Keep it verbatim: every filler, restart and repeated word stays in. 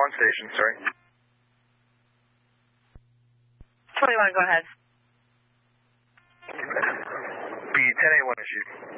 on station, sorry. twenty-one, go ahead. B ten A one issued.